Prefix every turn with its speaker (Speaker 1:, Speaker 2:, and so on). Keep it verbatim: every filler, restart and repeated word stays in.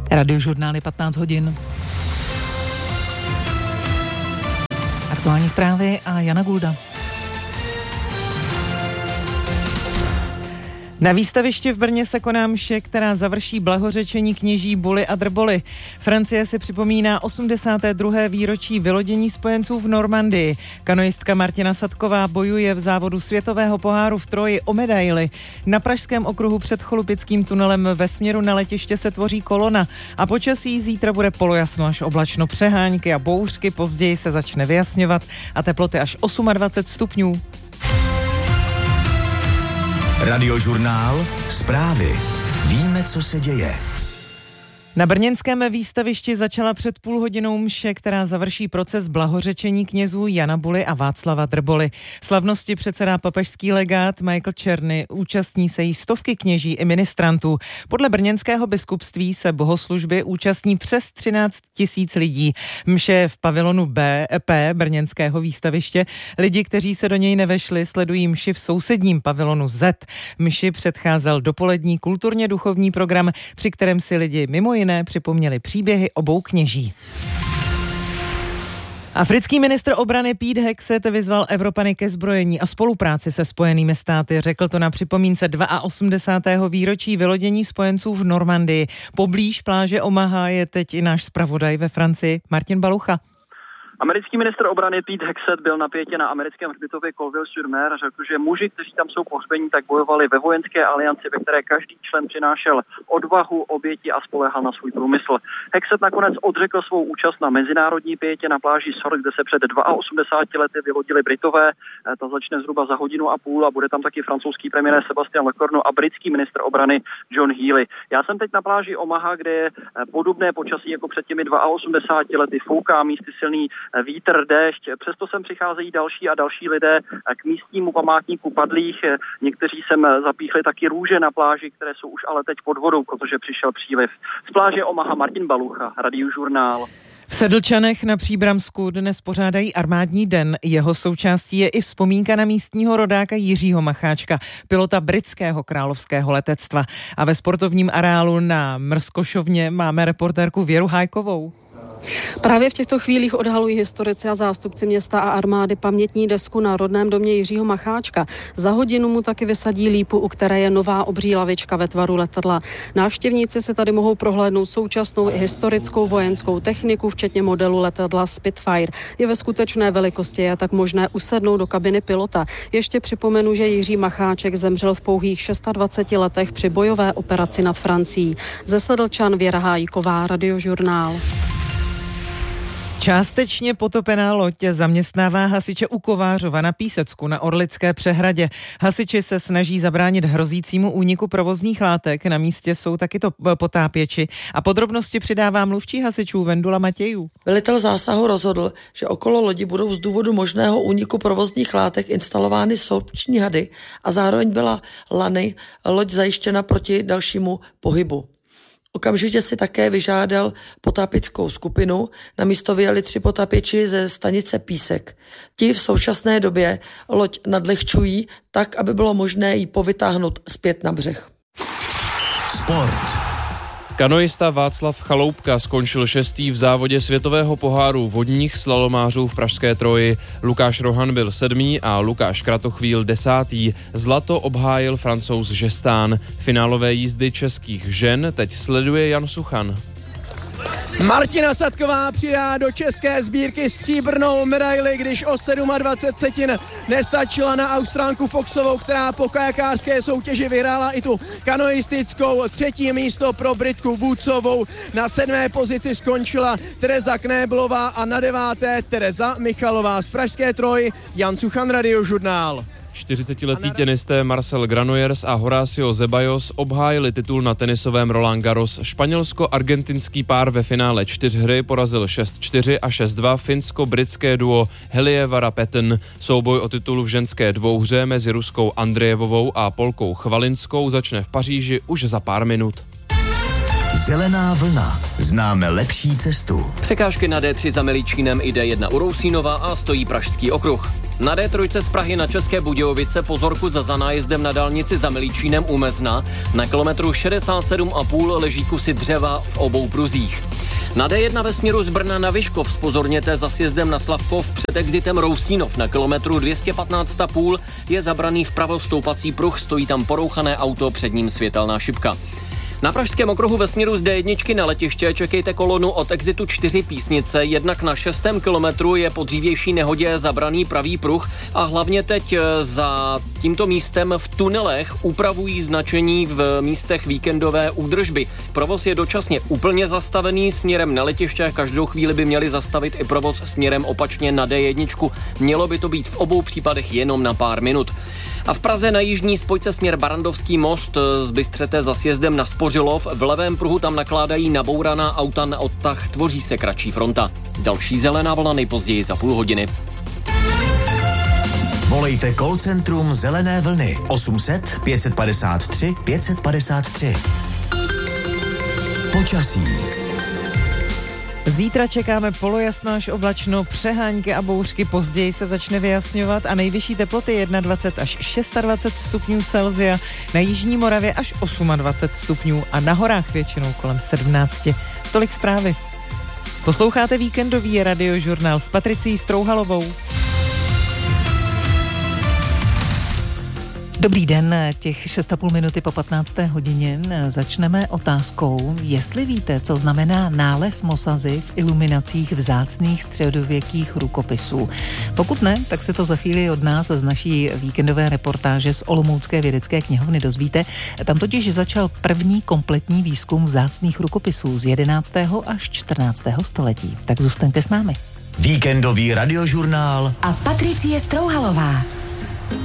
Speaker 1: Radiožurnály patnáct hodin. Aktuální zprávy a Jana Gulda. Na výstavišti v Brně se koná mše, která završí blahořečení kněží Bully a Drboly. Francie si připomíná osmdesáté druhé výročí vylodění spojenců v Normandii. Kanoistka Martina Sadková bojuje v závodu světového poháru v Troji o medaili. Na pražském okruhu před Cholupickým tunelem ve směru na letiště se tvoří kolona a počasí zítra bude polojasno až oblačno, přehánky a bouřky, později se začne vyjasňovat a teploty až dvacet osm stupňů.
Speaker 2: Radiožurnál, zprávy. Víme, co se děje.
Speaker 1: Na brněnském výstavišti začala před půl hodinou mše, která završí proces blahořečení knězů Jana Bully a Václava Drboly. Slavnosti předsedá papežský legát Michael Czerny, účastní se jí stovky kněží i ministrantů. Podle brněnského biskupství se bohoslužby účastní přes třináct tisíc lidí. Mše v pavilonu B P brněnského výstaviště. Lidi, kteří se do něj nevešli, sledují mši v sousedním pavilonu Z. Mši předcházel dopolední kulturně duchovní program, při kterém si lidi mimo jiné připomněli příběhy obou kněží. Africký ministr obrany Pete Hegseth vyzval Evropany ke zbrojení a spolupráci se Spojenými státy. Řekl to na připomínce osmdesátého druhého výročí vylodění spojenců v Normandii. Poblíž pláže Omaha je teď i náš zpravodaj ve Francii Martin Balucha.
Speaker 3: Americký ministr obrany Pete Hegseth byl napětě na americkém hřbitově Colville-sur-Mer, řekl, že muži, kteří tam jsou pohřbení, tak bojovali ve vojenské alianci, ve které každý člen přinášel odvahu, oběti a spoléhal na svůj průmysl. Hegseth nakonec odřekl svou účast na mezinárodní pětě na pláži Sor, kde se před osmdesáti dvěma lety vylodili Britové. Ta začne zhruba za hodinu a půl a bude tam taky francouzský premiér Sebastian Lecornu a britský ministr obrany John Healey. Já jsem teď na pláži Omaha, kde je podobné počasí jako před těmi osmdesáti dvěma lety, fouká místy silný vítr, déšť. Přesto sem přicházejí další a další lidé k místnímu památníku padlých. Někteří sem zapíchli taky růže na pláži, které jsou už ale teď pod vodou, protože přišel příliv. Z pláže Omaha Martin Balucha, Radiožurnál.
Speaker 1: V Sedlčanech na Příbramsku dnes pořádají armádní den. Jeho součástí je i vzpomínka na místního rodáka Jiřího Macháčka, pilota britského královského letectva. A ve sportovním areálu na Mrzkošovně máme reportérku Věru Hájkovou.
Speaker 4: Právě v těchto chvílích odhalují historici a zástupci města a armády pamětní desku na rodném domě Jiřího Macháčka. Za hodinu mu taky vysadí lípu, u které je nová obří lavička ve tvaru letadla. Návštěvníci se tady mohou prohlédnout současnou i historickou vojenskou techniku, včetně modelu letadla Spitfire. Je ve skutečné velikosti, je tak možné usednout do kabiny pilota. Ještě připomenu, že Jiří Macháček zemřel v pouhých dvaceti šesti letech při bojové operaci nad Francií. Ze Sedlčan Věra Hájková, Radiožurnál.
Speaker 1: Částečně potopená loď zaměstnává hasiče u Kovářova na Písecku na Orlické přehradě. Hasiči se snaží zabránit hrozícímu úniku provozních látek. Na místě jsou taky to potápěči. A podrobnosti přidává mluvčí hasičů Vendula Matějů.
Speaker 5: Velitel zásahu rozhodl, že okolo lodi budou z důvodu možného úniku provozních látek instalovány sorpční hady a zároveň byla lany loď zajištěna proti dalšímu pohybu. Okamžitě si také vyžádal potápěčskou skupinu. Na místo vyjeli tři potápěči ze stanice Písek. Ti v současné době loď nadlehčují tak, aby bylo možné ji povytáhnout zpět na břeh.
Speaker 2: Sport.
Speaker 6: Kanoista Václav Chaloupka skončil šestý v závodě světového poháru vodních slalomářů v pražské Troji. Lukáš Rohan byl sedmý a Lukáš Kratochvíl desátý. Zlato obhájil Francouz Žestán. Finálové jízdy českých žen teď sleduje Jan Suchan.
Speaker 7: Martina Sadková přidá do české sbírky stříbrnou medaili, když o dvacet sedm setin nestačila na Austrálku Foxovou, která po kajakářské soutěži vyhrála i tu kanoistickou. Třetí místo pro Britku Woodsovou. Na sedmé pozici skončila Tereza Knéblová a na deváté Tereza Michalová. Z pražské Troji Jan Suchan, Radiožurnál.
Speaker 6: čtyřicetiletí tenisté Marcel Granollers a Horacio Zeballos obhájili titul na tenisovém Roland Garros. Španělsko-argentinský pár ve finále čtyřhry porazil šest čtyři a šest dva finsko-britské duo Helievara Patten. Souboj o titul v ženské dvouhře mezi ruskou Andrejevovou a Polkou Chvalinskou začne v Paříži už za pár minut.
Speaker 2: Zelená vlna. Známe lepší cestu.
Speaker 8: Překážky na D tři za Milíčínem i D jedna u Rousínova a stojí Pražský okruh. Na dé tři z Prahy na České Budějovice pozorku za nájezdem na dálnici za Milíčínem u Mezna. Na kilometru šedesát sedm a půl leží kusy dřeva v obou pruzích. Na dé jedna ve směru z Brna na Vyškov zpozorněte za sjezdem na Slavkov před exitem Rousínov. Na kilometru dvě stě patnáct a půl je zabraný vpravo stoupací pruh, stojí tam porouchané auto, před ním světelná šipka. Na pražském okruhu ve směru z dé jedna na letiště čekejte kolonu od exitu čtyři Písnice, jednak na šestém kilometru je po dřívější nehodě zabraný pravý pruh a hlavně teď za tímto místem v tunelech upravují značení v místech víkendové údržby. Provoz je dočasně úplně zastavený směrem na letiště, každou chvíli by měli zastavit i provoz směrem opačně na dé jedna. Mělo by to být v obou případech jenom na pár minut. A v Praze na jižní spojce směr Barandovský most zbystřete za sjezdem na Spořilov. V levém pruhu tam nakládají nabouraná auta na odtah, tvoří se kratší fronta. Další zelená vlna nejpozději za půl hodiny.
Speaker 2: Volejte call centrum Zelené vlny osm set pět padesát tři pět padesát tři. Počasí.
Speaker 1: Zítra čekáme polojasno až oblačno, přehánky a bouřky, později se začne vyjasňovat a nejvyšší teploty dvacet jedna až dvacet šest stupňů Celsia, na jižní Moravě až dvacet osm stupňů a na horách většinou kolem sedmnáct. Tolik zprávy. Posloucháte víkendový radiožurnál s Patricí Strouhalovou.
Speaker 9: Dobrý den, těch šest a půl minuty po patnácté hodině začneme otázkou, jestli víte, co znamená nález mosazy v iluminacích vzácných středověkých rukopisů. Pokud ne, tak se to za chvíli od nás z naší víkendové reportáže z Olomoucké vědecké knihovny dozvíte. Tam totiž začal první kompletní výzkum vzácných rukopisů z jedenáctého až čtrnáctého století. Tak zůstaňte s námi.
Speaker 2: Víkendový radiožurnál
Speaker 10: a Patricie Strouhalová.